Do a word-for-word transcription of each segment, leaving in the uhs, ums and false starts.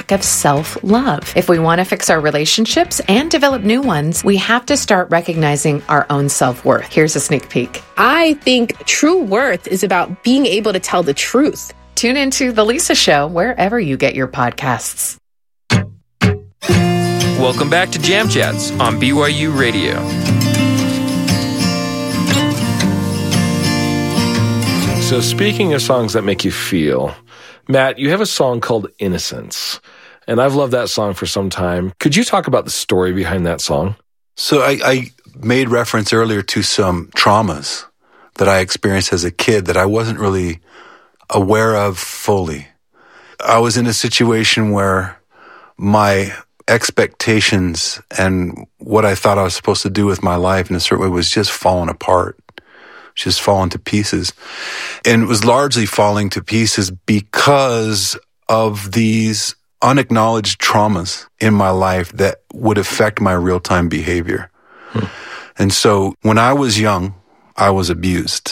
lack of self-love. If we want to fix our relationships and develop new ones, we have to start recognizing our own self-worth. Here's a sneak peek. I think true worth is about being able to tell the truth. Tune into The Lisa Show wherever you get your podcasts. Welcome back to Jam Chats on B Y U Radio. So speaking of songs that make you feel, Matt, you have a song called Innocence, and I've loved that song for some time. Could you talk about the story behind that song? So I, I made reference earlier to some traumas that I experienced as a kid that I wasn't really aware of fully. I was in a situation where my expectations and what I thought I was supposed to do with my life in a certain way was just falling apart, just falling to pieces. And it was largely falling to pieces because of these unacknowledged traumas in my life that would affect my real-time behavior. Hmm. And so when I was young, I was abused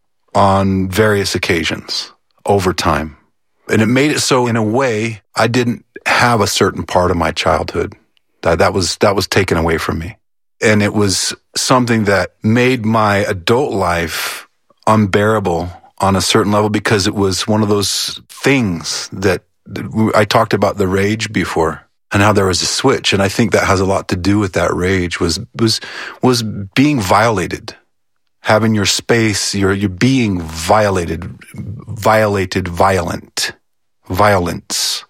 on various occasions over time. And it made it so in a way I didn't have a certain part of my childhood. That, that was, that was taken away from me. And it was something that made my adult life unbearable on a certain level because it was one of those things that I talked about the rage before and how there was a switch. And I think that has a lot to do with that rage was, was, was being violated, having your space, your, your being violated, violated, violent, violence.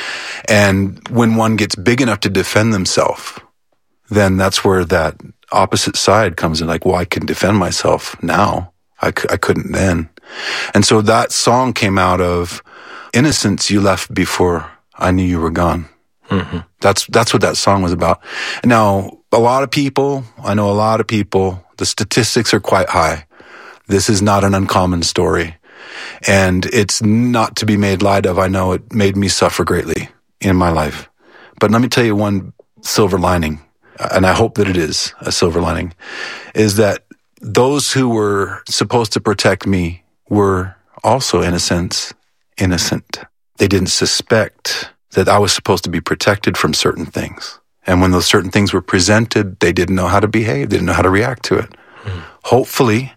And when one gets big enough to defend themselves, then that's where that opposite side comes in. Like, well, I can defend myself now. I, c- I couldn't then. And so that song came out of innocence you left before I knew you were gone. Mm-hmm. That's, that's what that song was about. Now, a lot of people, I know a lot of people, the statistics are quite high. This is not an uncommon story. And it's not to be made light of. I know it made me suffer greatly in my life. But let me tell you one silver lining, and I hope that it is a silver lining, is that those who were supposed to protect me were also, in a sense, innocent. They didn't suspect that I was supposed to be protected from certain things. And when those certain things were presented, they didn't know how to behave. They didn't know how to react to it. Mm. Hopefully,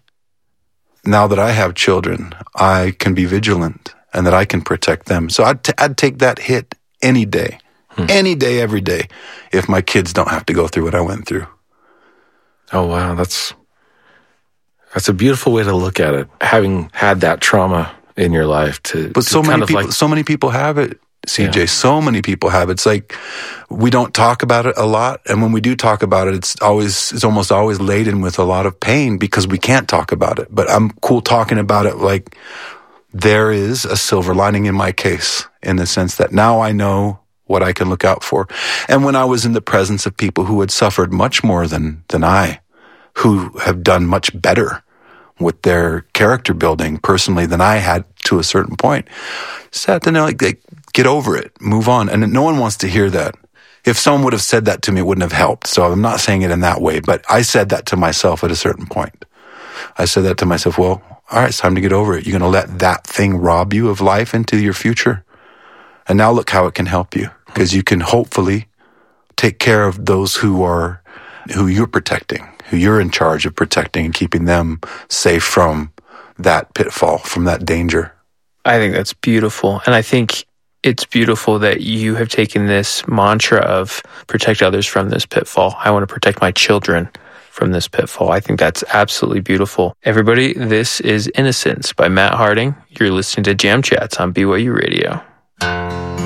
now that I have children, I can be vigilant and that I can protect them. So I'd, t- I'd take that hit any day, hmm. any day, every day, if my kids don't have to go through what I went through. Oh, wow. That's, that's a beautiful way to look at it. Having had that trauma in your life to, but to so kind many of people, like, so many people have it, C J. Yeah. So many people have it. It's like we don't talk about it a lot. And when we do talk about it, it's always, it's almost always laden with a lot of pain because we can't talk about it. But I'm cool talking about it like there is a silver lining in my case in the sense that now I know what I can look out for. And when I was in the presence of people who had suffered much more than, than I, who have done much better with their character building personally than I had to a certain point, sat there like, like, get over it, move on. And no one wants to hear that. If someone would have said that to me, it wouldn't have helped. So I'm not saying it in that way, but I said that to myself at a certain point. I said that to myself, well, all right, it's time to get over it. You're going to let that thing rob you of life into your future. And now look how it can help you, because you can hopefully take care of those who are, who you're protecting, who you're in charge of protecting and keeping them safe from that pitfall, from that danger. I think that's beautiful. And I think it's beautiful that you have taken this mantra of protect others from this pitfall. I want to protect my children from this pitfall. I think that's absolutely beautiful. Everybody, this is Innocence by Matt Harding. You're listening to Jam Chats on B Y U Radio.